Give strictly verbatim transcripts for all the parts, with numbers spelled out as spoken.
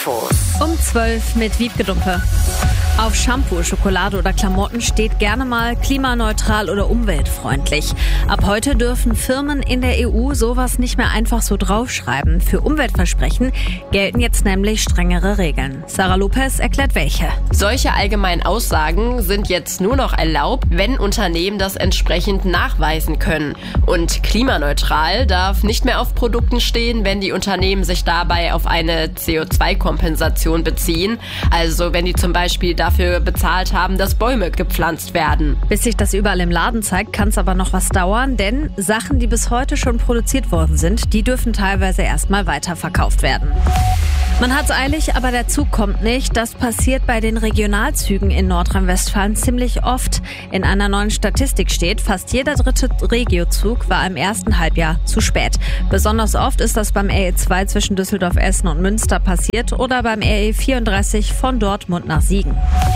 Um zwölf mit Wiebke Dumpe. Auf Shampoo, Schokolade oder Klamotten steht gerne mal klimaneutral oder umweltfreundlich. Ab heute dürfen Firmen in der E U sowas nicht mehr einfach so draufschreiben. Für Umweltversprechen gelten jetzt nämlich strengere Regeln. Sarah Lopez erklärt welche. Solche allgemeinen Aussagen sind jetzt nur noch erlaubt, wenn Unternehmen das entsprechend nachweisen können. Und klimaneutral darf nicht mehr auf Produkten stehen, wenn die Unternehmen sich dabei auf eine C O zwei Kompensation beziehen. Also wenn die zum Beispiel dafür bezahlt haben, dass Bäume gepflanzt werden. Bis sich das überall im Laden zeigt, kann es aber noch was dauern, denn Sachen, die bis heute schon produziert worden sind, die dürfen teilweise erstmal weiterverkauft werden. Man hat's eilig, aber der Zug kommt nicht. Das passiert bei den Regionalzügen in Nordrhein-Westfalen ziemlich oft. In einer neuen Statistik steht, fast jeder dritte Regiozug war im ersten Halbjahr zu spät. Besonders oft ist das beim R E zwei zwischen Düsseldorf, Essen und Münster passiert oder beim R E vierunddreißig von Dortmund nach Siegen.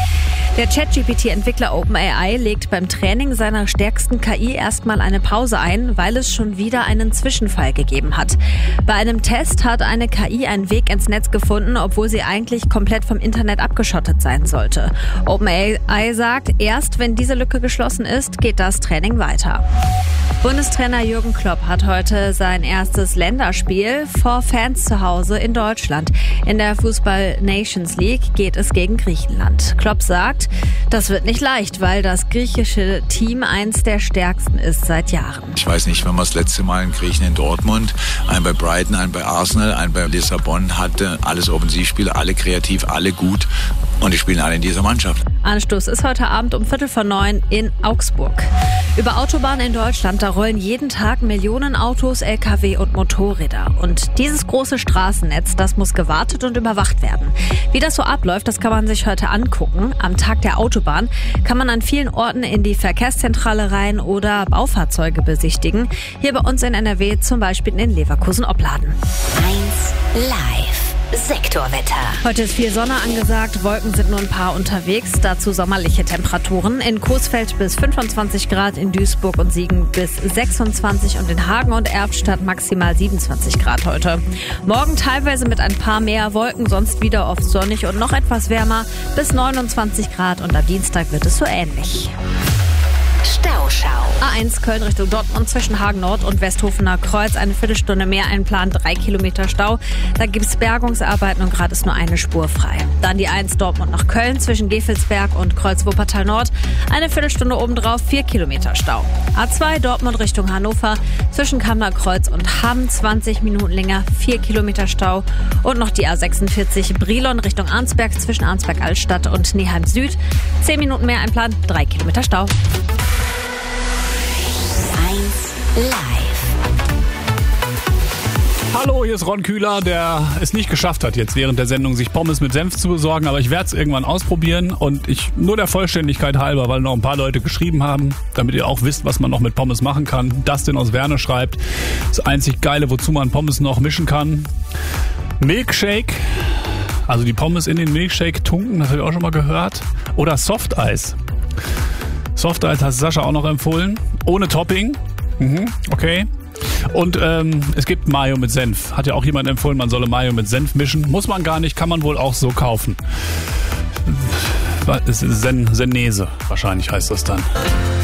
Der ChatGP T-Entwickler OpenAI legt beim Training seiner stärksten K I erstmal eine Pause ein, weil es schon wieder einen Zwischenfall gegeben hat. Bei einem Test hat eine K I einen Weg ins Netz gefunden, obwohl sie eigentlich komplett vom Internet abgeschottet sein sollte. OpenAI sagt, erst wenn diese Lücke geschlossen ist, geht das Training weiter. Bundestrainer Jürgen Klopp hat heute sein erstes Länderspiel vor Fans zu Hause in Deutschland. In der Fußball Nations League geht es gegen Griechenland. Klopp sagt, das wird nicht leicht, weil das griechische Team eins der stärksten ist seit Jahren. Ich weiß nicht, wenn man das letzte Mal einen Griechen in Dortmund, einen bei Brighton, einen bei Arsenal, einen bei Lissabon hatte, alles Offensivspieler, alle kreativ, alle gut und die spielen alle in dieser Mannschaft. Anstoß ist heute Abend um Viertel vor neun in Augsburg. Über Autobahnen in Deutschland, da rollen jeden Tag Millionen Autos, L K W und Motorräder. Und dieses große Straßennetz, das muss gewartet und überwacht werden. Wie das so abläuft, das kann man sich heute angucken. Am Tag der Autobahn kann man an vielen Orten in die Verkehrszentrale rein oder Baufahrzeuge besichtigen. Hier bei uns in N R W zum Beispiel in Leverkusen-Opladen. eins live. Sektorwetter. Heute ist viel Sonne angesagt, Wolken sind nur ein paar unterwegs, dazu sommerliche Temperaturen. In Coesfeld bis fünfundzwanzig Grad, in Duisburg und Siegen bis sechsundzwanzig und in Hagen und Erftstadt maximal siebenundzwanzig Grad heute. Morgen teilweise mit ein paar mehr Wolken, sonst wieder oft sonnig und noch etwas wärmer bis neunundzwanzig Grad und am Dienstag wird es so ähnlich. Stauschau. A eins Köln Richtung Dortmund zwischen Hagen Nord und Westhofener Kreuz. Eine Viertelstunde mehr einplanen, drei Kilometer Stau. Da gibt es Bergungsarbeiten und gerade ist nur eine Spur frei. Dann die eins Dortmund nach Köln zwischen Gevelsberg und Kreuz Wuppertal Nord. Eine Viertelstunde obendrauf, vier Kilometer Stau. A zwei Dortmund Richtung Hannover zwischen Kammer Kreuz und Hamm, zwanzig Minuten länger, vier Kilometer Stau. Und noch die A sechsundvierzig Brilon Richtung Arnsberg zwischen Arnsberg-Altstadt und Neheim Süd. zehn Minuten mehr einplanen, drei Kilometer Stau. Live. Hallo, hier ist Ron Kühler, der es nicht geschafft hat, jetzt während der Sendung sich Pommes mit Senf zu besorgen, aber ich werde es irgendwann ausprobieren und ich nur der Vollständigkeit halber, weil noch ein paar Leute geschrieben haben, damit ihr auch wisst, was man noch mit Pommes machen kann. Dustin aus Werne schreibt, das einzig Geile, wozu man Pommes noch mischen kann. Milkshake, also die Pommes in den Milkshake tunken, das habe ich auch schon mal gehört. Oder Softeis. Softeis hat Sascha auch noch empfohlen, ohne Topping. Mhm, okay. Und ähm, es gibt Mayo mit Senf. Hat ja auch jemand empfohlen, man solle Mayo mit Senf mischen. Muss man gar nicht, kann man wohl auch so kaufen. Sen, Senese, wahrscheinlich heißt das dann.